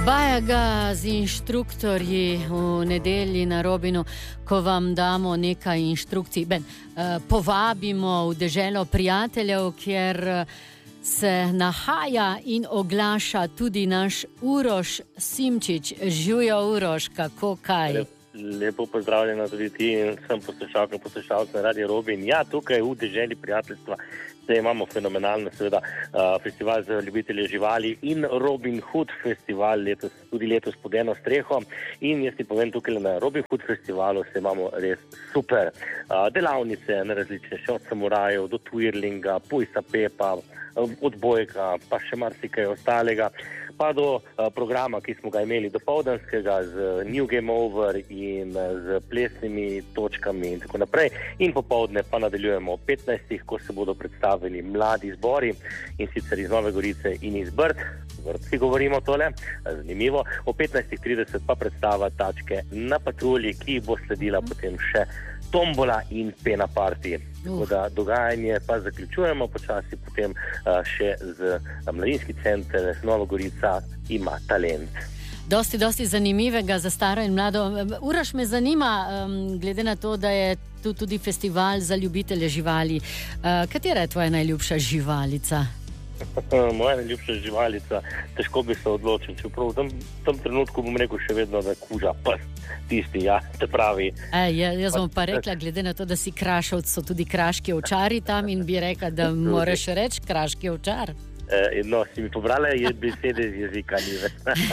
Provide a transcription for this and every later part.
Baja ga z inštruktorji v nedelji na Robinu, ko vam damo nekaj inštrukcij. Povabimo v deželo prijateljev, kjer se nahaja in oglaša tudi naš Uroš Simčič. Živjo, Uroš, kako kaj? Lepo pozdravljena tudi ti in vsem poslušalcem Radio Robin. Ja, tukaj v deželi prijateljstva zdaj imamo fenomenalno seveda festival za ljubitelje živali in Robin Hood festival tudi letos pod eno streho. In jaz ti povem, tukaj na Robin Hood festivalu se imamo res super delavnice na različne, od samurajev do twirlinga, pujsa Pepa, odbojka, pa še marsikaj ostalega, pa do programa, ki smo ga imeli dopoldanskega z New Game Over in z plesnimi točkami in tako naprej. In popoldne pa nadaljujemo o 15, ko se bodo predstavili mladi zbori in sicer iz Nove Gorice in iz Vrtci govorimo tole, zanimivo. O 15:30 pa predstava Tačke na patrulji, ki bo sledila potem še tombola in pena party. Tako da dogajanje pa zaključujemo počasi potem še z Mladinski center Nova Gorica ima talent. Dosti zanimivega za staro in mlado. Uroš, me zanima, glede na to, da je tu tudi festival za ljubitelje živali. Katera je tvoja najljubša živalica? Moja najljubša živalica, težko bi se odločil, čeprav v tem trenutku bom rekel še vedno, da kuža pes, tisti, ja, te pravi. Jaz bom pa rekla, glede na to, da si Krašovc, so tudi kraški ovčari tam in bi rekla, da moraš reči kraški ovčar. No, si mi pobrala besede z jezika, Nive.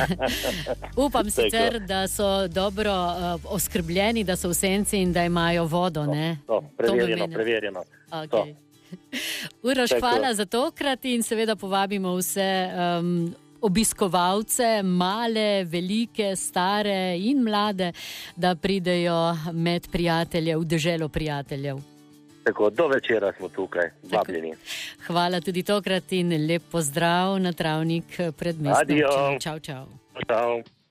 Upam sicer, da so dobro oskrbljeni, da so v senci in da imajo vodo, ne? Preverjeno. Okay. Uroš, hvala za tokrat in seveda povabimo vse obiskovalce, male, velike, stare in mlade, da pridejo med prijatelje, v deželo prijateljev. Tako, do večera smo tukaj, vabljeni. Hvala tudi tokrat in lep pozdrav na Travnik Predmestno. Adijo. Čau. Čau.